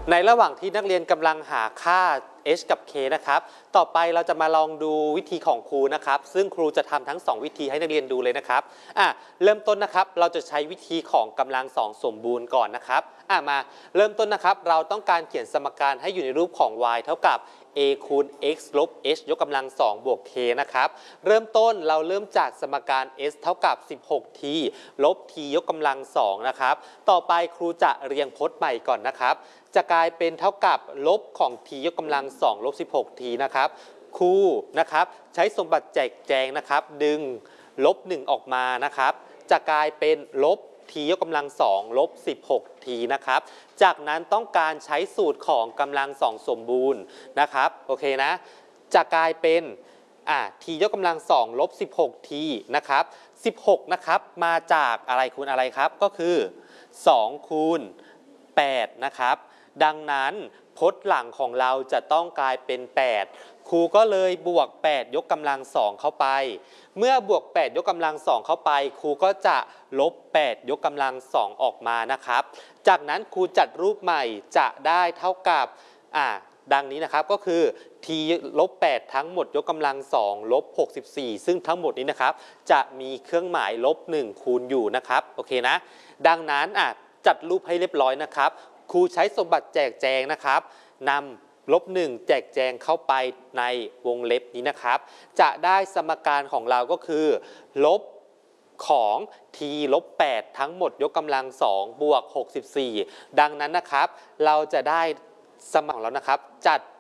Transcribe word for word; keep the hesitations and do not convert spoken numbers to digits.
ในระหว่างที่นักเรียนกำลังหาค่า h กับ k นะครับต่อไปเราจะมาลองดูวิธีของครูนะครับซึ่งครูจะทำทั้งสองวิธีให้นักเรียนดูเลยนะครับอ่ะเริ่มต้นนะครับเราจะใช้วิธีของกำลังสองสมบูรณ์ก่อนนะครับอ่ะมาเริ่มต้นนะครับเราต้องการเขียนสมการให้อยู่ในรูปของ y เท่ากับ a คูณ x ลบ h ยกกำลังสองบวก k นะครับเริ่มต้นเราเริ่มจากสมการ s เท่ากับ สิบหก t ลบ t ยกกำลังสองนะครับต่อไปครูจะเรียงพจน์ใหม่ก่อนนะครับจะกลายเป็นเท่ากับลบของ t ยกกำลังสองลบ สิบหก t นะครับครูนะครับใช้สมบัติแจกแจงนะครับดึงลบหนึ่งออกมานะครับจะกลายเป็นลบ t ยกกำลังสองลบ สิบหก t นะครับจากนั้นต้องการใช้สูตรของกำลังสองสมบูรณ์นะครับโอเคนะจะกลายเป็นอ่า t ยกกำลังสองลบ สิบหก t นะครับสิบหกนะครับมาจากอะไรคูณอะไรครับก็คือสองคูณแปดนะครับดังนั้นพจน์หลังของเราจะต้องกลายเป็นแปดครูก็เลยบวกแปดยกกำลังสองเข้าไปเมื่อบวกแปดยกกำลังสองเข้าไปครูก็จะลบแปดยกกำลังสองออกมานะครับจากนั้นครูจัดรูปใหม่จะได้เท่ากับอ่าดังนี้นะครับก็คือ t ลบแปดทั้งหมดยกกำลังสองลบหกสิบสี่ซึ่งทั้งหมดนี้นะครับจะมีเครื่องหมายลบหนึ่งคูณอยู่นะครับโอเคนะดังนั้นอ่ะจัดรูปให้เรียบร้อยนะครับครูใช้สมบัติแจกแจงนะครับนำลบหนึ่งแจกแจงเข้าไปในวงเล็บนี้นะครับจะได้สมการของเราก็คือลบของ t ลบแปดทั้งหมดยกกำลังสองบวกหกสิบสี่ดังนั้นนะครับเราจะได้สมการของเรานะครับจัด